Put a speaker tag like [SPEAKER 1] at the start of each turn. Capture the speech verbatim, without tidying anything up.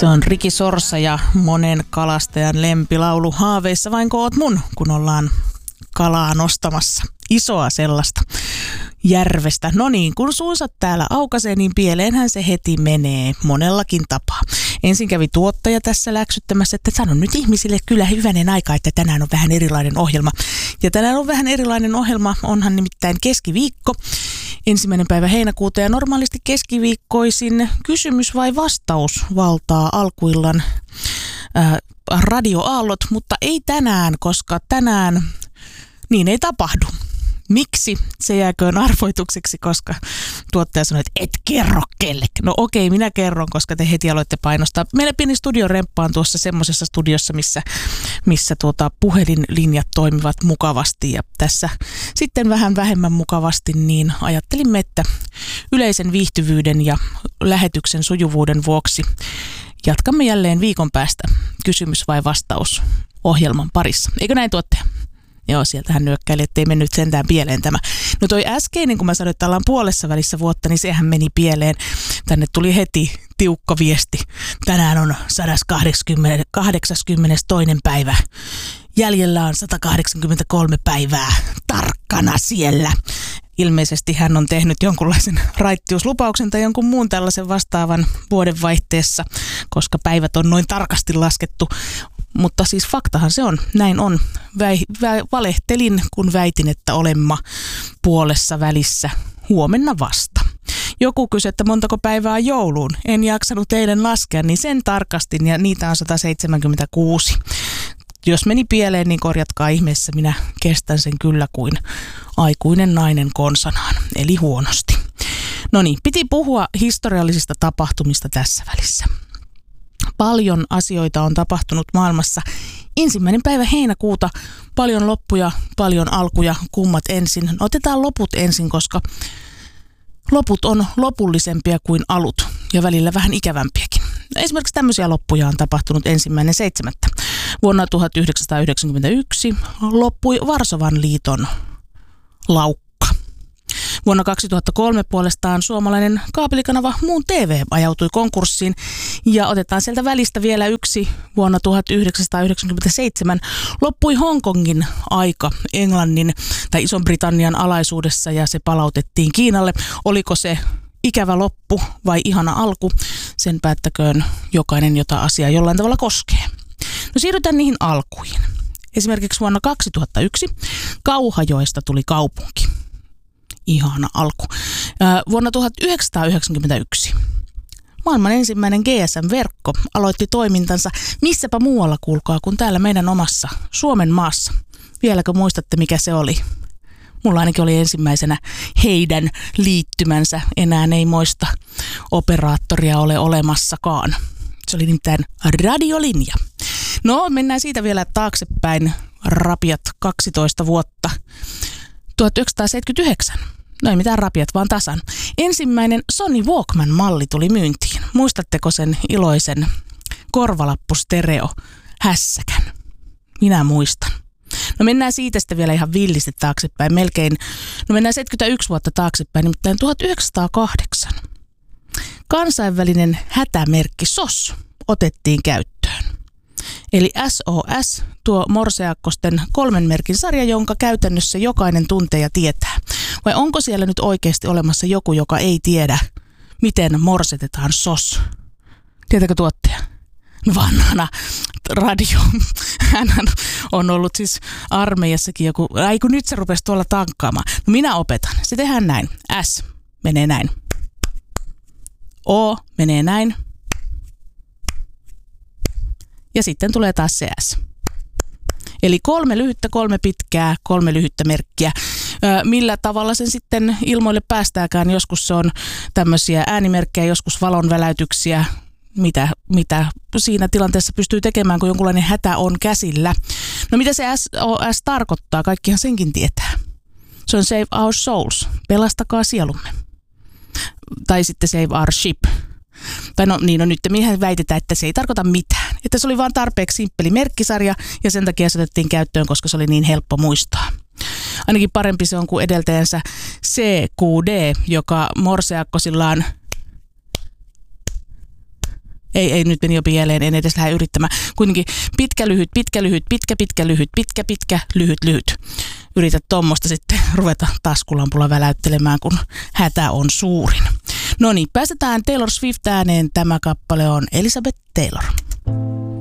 [SPEAKER 1] Se on Riki Sorsa ja monen kalastajan lempilaulu haaveissa vainko oot mun, kun ollaan kalaa nostamassa. Isoa sellaista järvestä. No niin, kun suunsa täällä aukaisee, niin pieleenhän se heti menee monellakin tapaa. Ensin kävi tuottaja tässä läksyttämässä, että sanon nyt ihmisille kyllä hyvänen aika, että tänään on vähän erilainen ohjelma. Ja tänään on vähän erilainen ohjelma, onhan nimittäin keskiviikko. Ensimmäinen päivä heinäkuuta ja normaalisti keskiviikkoisin kysymys vai vastaus valtaa alkuillan ää, radioaallot, mutta ei tänään, koska tänään niin ei tapahdu. Miksi? Se jääköön arvoitukseksi, koska tuottaja sanoi, että et kerro kellekään. No okei, minä kerron, koska te heti aloitte painostaa. Meillä pieni studioremppa on tuossa semmoisessa studiossa, missä, missä tuota puhelinlinjat toimivat mukavasti. Ja tässä sitten vähän vähemmän mukavasti, niin ajattelimme, että yleisen viihtyvyyden ja lähetyksen sujuvuuden vuoksi jatkamme jälleen viikon päästä kysymys vai vastaus ohjelman parissa. Eikö näin, tuottaja? Joo, sieltä hän nyökkäili, ettei mennyt sentään pieleen tämä. No toi äskeinen, kun mä sanoin, että ollaan puolessa välissä vuotta, niin sehän meni pieleen. Tänne tuli heti tiukka viesti. Tänään on sata kahdeksankymmentäkaksi päivä. Jäljellä on sata kahdeksankymmentäkolme päivää tarkkana siellä. Ilmeisesti hän on tehnyt jonkunlaisen raittiuslupauksen tai jonkun muun tällaisen vastaavan vuodenvaihteessa, koska päivät on noin tarkasti laskettu. Mutta siis faktahan se on, näin on. Väi, vä, valehtelin, kun väitin, että olemma puolessa välissä huomenna vasta. Joku kysyi, että montako päivää on jouluun. En jaksanut eilen laskea, niin sen tarkastin ja niitä on sata seitsemänkymmentäkuusi. Jos meni pieleen, niin korjatkaa ihmeessä. Minä kestän sen kyllä kuin aikuinen nainen konsanaan, eli huonosti. No niin, piti puhua historiallisista tapahtumista tässä välissä. Paljon asioita on tapahtunut maailmassa. Ensimmäinen päivä heinäkuuta, paljon loppuja, paljon alkuja, kummat ensin. Otetaan loput ensin, koska loput on lopullisempia kuin alut ja välillä vähän ikävämpiäkin. Esimerkiksi tämmöisiä loppuja on tapahtunut ensimmäinen seitsemättä. Vuonna tuhatyhdeksänsataayhdeksänkymmentäyksi loppui Varsovan liiton laukka. Vuonna kaksituhattakolme puolestaan suomalainen kaapelikanava Muun T V ajautui konkurssiin ja otetaan sieltä välistä vielä yksi. Vuonna tuhatyhdeksänsataayhdeksänkymmentäseitsemän loppui Hongkongin aika Englannin tai Ison-Britannian alaisuudessa ja se palautettiin Kiinalle. Oliko se ikävä loppu vai ihana alku? Sen päättäköön jokainen, jota asia jollain tavalla koskee. No siirrytään niihin alkuihin. Esimerkiksi vuonna kaksituhattayksi Kauhajoesta tuli kaupunki. Ihana alku. Vuonna tuhatyhdeksänsataayhdeksänkymmentäyksi maailman ensimmäinen G S M-verkko aloitti toimintansa missäpä muualla, kuulkaa, kuin täällä meidän omassa Suomen maassa. Vieläkö muistatte, mikä se oli? Mulla ainakin oli ensimmäisenä heidän liittymänsä. Enää ei muista operaattoria ole olemassakaan. Se oli nimittäin radiolinja. No, mennään siitä vielä taaksepäin rapiat kaksitoista vuotta. tuhatyhdeksänsataaseitsemänkymmentäyhdeksän. No ei mitään rapiat, vaan tasan. Ensimmäinen Sony Walkman-malli tuli myyntiin. Muistatteko sen iloisen korvalappustereo hässäkän? Minä muistan. No mennään siitä sitten vielä ihan villisti taaksepäin. Melkein, no mennään seitsemänkymmentäyksi vuotta taaksepäin, nimittäin tuhatyhdeksänsataakahdeksan. Kansainvälinen hätämerkki S O S otettiin käyttöön. Eli S O S, tuo morseakkosten kolmen merkin sarja, jonka käytännössä jokainen tuntee ja tietää. Vai onko siellä nyt oikeasti olemassa joku, joka ei tiedä, miten morsetetaan S O S? Tietääkö tuottaja? Vanhana radio. Hän on ollut siis armeijassakin joku, ai kun nyt se rupesi tuolla tankkaamaan. No minä opetan. Se tehdään näin. S menee näin. O menee näin. Ja sitten tulee taas se S. Eli kolme lyhyttä, kolme pitkää, kolme lyhyttä merkkiä. Millä tavalla sen sitten ilmoille päästääkään? Joskus se on tämmöisiä äänimerkkejä, joskus valonväläytyksiä. Mitä, mitä siinä tilanteessa pystyy tekemään, kun jonkunlainen hätä on käsillä. No mitä se S O S tarkoittaa? Kaikkihan senkin tietää. Se on Save Our Souls. Pelastakaa sielumme. Tai sitten Save Our Ship. Tai no niin, no nyt minähän väitetään, että se ei tarkoita mitään. Että se oli vaan tarpeeksi simppeli merkkisarja ja sen takia se otettiin käyttöön, koska se oli niin helppo muistaa. Ainakin parempi se on kuin edeltäjänsä C Q D, joka morseakkosillaan Ei, ei nyt meni jo pieleen, en edes lähde yrittämään. Kuitenkin pitkä, lyhyt, pitkä, lyhyt, pitkä, pitkä, lyhyt, pitkä, pitkä, lyhyt, lyhyt. Yritä tuommoista sitten ruveta taskulampulla väläyttelemään, kun hätä on suurin. No niin, päästetään Taylor Swift ääneen. Tämä kappale on Elizabeth Taylor.